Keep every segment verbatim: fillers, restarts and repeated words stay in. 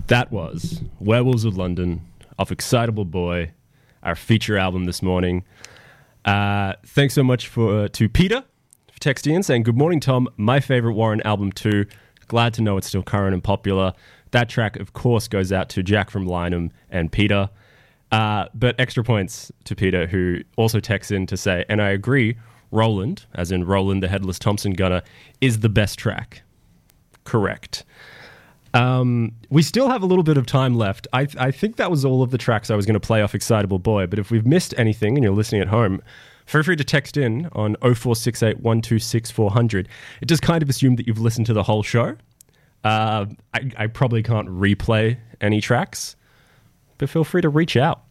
That was Werewolves of London off Excitable Boy, our feature album this morning. Uh, thanks so much for uh, to Peter for texting in saying, "Good morning, Tom. My favorite Warren album too. Glad to know it's still current and popular." That track, of course, goes out to Jack from Lynham and Peter. Uh, but extra points to Peter, who also texts in to say, "And I agree, Roland, as in Roland the Headless Thompson Gunner, is the best track." Correct. Um, we still have a little bit of time left. I, I think that was all of the tracks I was going to play off Excitable Boy, but if we've missed anything and you're listening at home, feel free to text in on oh four six eight, one two six, four hundred. It does kind of assume that you've listened to the whole show. Uh, I, I probably can't replay any tracks, but feel free to reach out.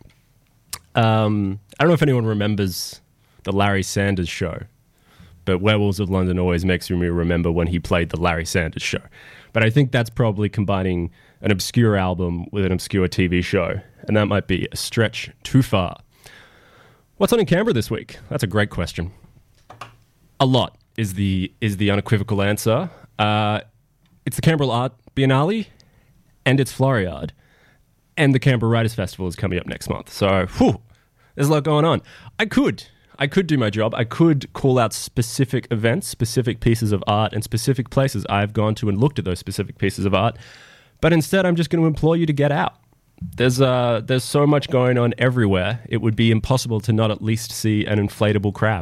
Um, I don't know if anyone remembers the Larry Sanders Show, but Werewolves of London always makes me remember when he played the Larry Sanders Show. But I think that's probably combining an obscure album with an obscure T V show, and that might be a stretch too far. What's on in Canberra this week? That's a great question. A lot is the is the unequivocal answer. Uh, it's the Canberra Art Biennale, and it's Floriade, and the Canberra Writers' Festival is coming up next month. So, whew, there's a lot going on. I could... I could do my job. I could call out specific events, specific pieces of art, and specific places I've gone to and looked at those specific pieces of art. But instead, I'm just going to implore you to get out. There's uh, there's so much going on everywhere. It would be impossible to not at least see an inflatable crab.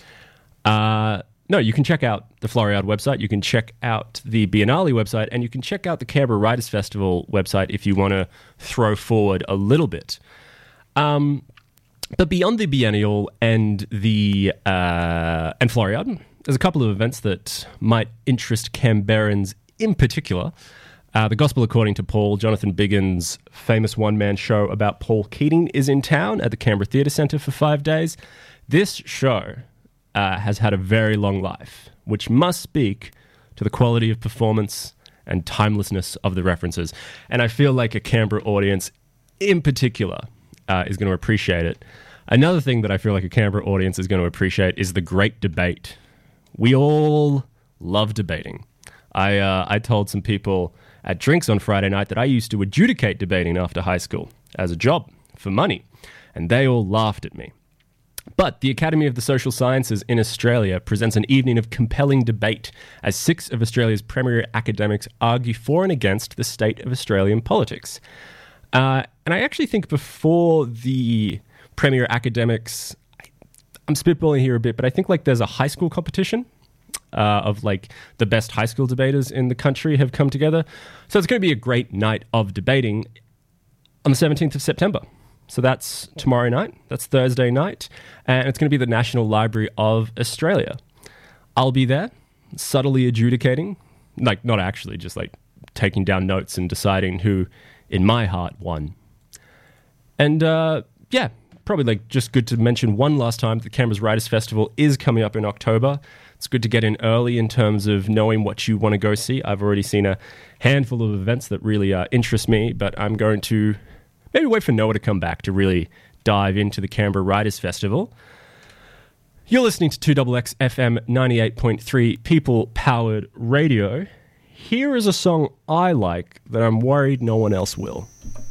Uh, no, you can check out the Floriade website. You can check out the Biennale website, and you can check out the Canberra Writers' Festival website if you want to throw forward a little bit. Um... But beyond the biennial and the uh, and Floriade, there's a couple of events that might interest Canberrans in particular. Uh, the Gospel According to Paul, Jonathan Biggin's famous one-man show about Paul Keating, is in town at the Canberra Theatre Centre for five days. This show uh, has had a very long life, which must speak to the quality of performance and timelessness of the references. And I feel like a Canberra audience in particular Uh, is going to appreciate it. Another thing that I feel like a Canberra audience is going to appreciate is the great debate. We all love debating. I uh, I told some people at drinks on Friday night that I used to adjudicate debating after high school as a job for money, and they all laughed at me. But the Academy of the Social Sciences in Australia presents an evening of compelling debate as six of Australia's premier academics argue for and against the state of Australian politics. Uh, and I actually think before the premier academics, I'm spitballing here a bit, but I think like there's a high school competition uh, of like the best high school debaters in the country have come together. So it's going to be a great night of debating on the seventeenth of September. So that's tomorrow night. That's Thursday night. And it's going to be the National Library of Australia. I'll be there, subtly adjudicating, like not actually, just like taking down notes and deciding who in my heart won. And uh, yeah, probably like just good to mention one last time, the Canberra's Writers' Festival is coming up in October. It's good to get in early in terms of knowing what you want to go see. I've already seen a handful of events that really uh, interest me, but I'm going to maybe wait for Noah to come back to really dive into the Canberra Writers' Festival. You're listening to two X X F M ninety-eight point three People-Powered Radio. Here is a song I like that I'm worried no one else will.